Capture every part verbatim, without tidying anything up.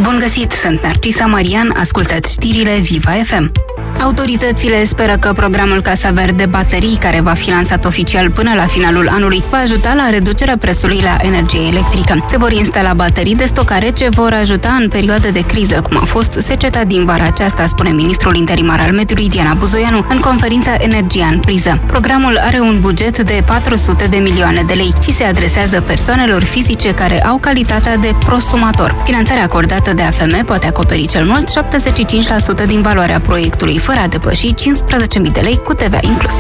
Bun găsit, sunt Narcisa Marian, ascultați știrile Viva F M. Autoritățile speră că programul Casa Verde Baterii, care va fi lansat oficial până la finalul anului, va ajuta la reducerea prețului la energie electrică. Se vor instala baterii de stocare ce vor ajuta în perioade de criză, cum a fost seceta din vara aceasta, spune ministrul interimar al mediului Diana Buzoianu în conferința Energia în priză. Programul are un buget de patru sute de milioane de lei și se adresează persoanelor fizice care au calitatea de prosumator. Finanțarea acordată de A F M poate acoperi cel mult șaptezeci și cinci la sută din valoarea proiectului, fără a depăși cincisprezece mii de lei cu T V A inclus.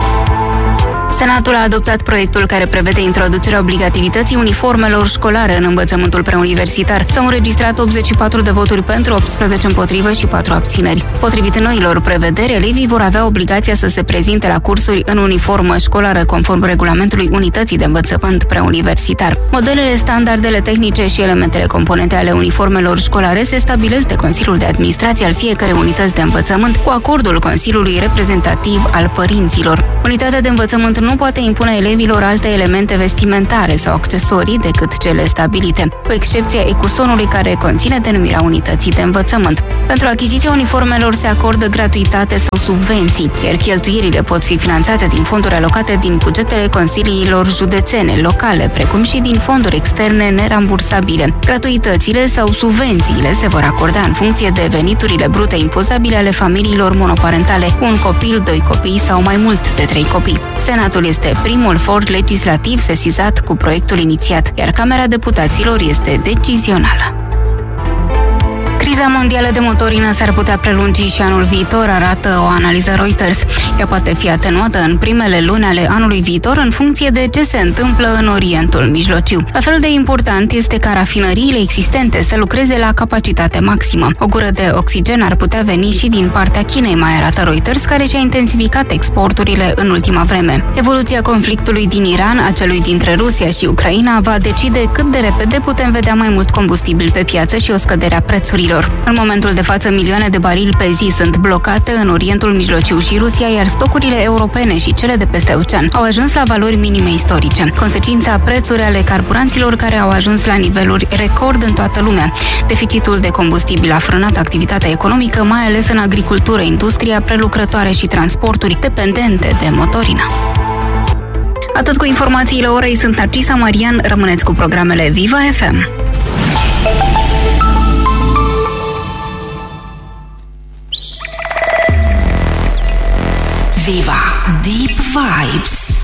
Senatul a adoptat proiectul care prevede introducerea obligativității uniformelor școlare în învățământul preuniversitar. S-au înregistrat optzeci și patru de voturi pentru, optsprezece împotrivă și patru abțineri. Potrivit noilor prevederi, elevii vor avea obligația să se prezinte la cursuri în uniformă școlară conform regulamentului Unității de Învățământ Preuniversitar. Modelele, standardele tehnice și elementele componente ale uniformelor școlare se stabilesc de Consiliul de Administrație al fiecărei unități de învățământ cu acordul Consiliului Reprezentativ al Părinților. Unitatea de învățământ nu poate impune elevilor alte elemente vestimentare sau accesorii decât cele stabilite, cu excepția ecusonului care conține denumirea unității de învățământ. Pentru achiziția uniformelor se acordă gratuitate sau subvenții, iar cheltuielile pot fi finanțate din fonduri alocate din bugetele consiliilor județene, locale, precum și din fonduri externe nerambursabile. Gratuitățile sau subvențiile se vor acorda în funcție de veniturile brute impozabile ale familiilor monoparentale, cu un copil, doi copii sau mai mult de trei copii. Senatul este primul for legislativ sesizat cu proiectul inițiat, iar Camera Deputaților este decizională. Criza mondială de motorină s-ar putea prelungi și anul viitor, arată o analiză Reuters. Ea poate fi atenuată în primele luni ale anului viitor în funcție de ce se întâmplă în Orientul Mijlociu. La fel de important este ca rafinăriile existente să lucreze la capacitate maximă. O gură de oxigen ar putea veni și din partea Chinei, mai arată Reuters, care și-a intensificat exporturile în ultima vreme. Evoluția conflictului din Iran, a celui dintre Rusia și Ucraina, va decide cât de repede putem vedea mai mult combustibil pe piață și o scădere a prețurilor. În momentul de față, milioane de barili pe zi sunt blocate în Orientul Mijlociu și Rusia, iar stocurile europene și cele de peste ocean au ajuns la valori minime istorice. Consecința, prețuri ale carburanților care au ajuns la niveluri record în toată lumea. Deficitul de combustibil a frânat activitatea economică, mai ales în agricultură, industria, prelucrătoare și transporturi dependente de motorină. Atât cu informațiile orei, sunt Narcisa Marian, rămâneți cu programele Viva F M. Viva Deep Vibes.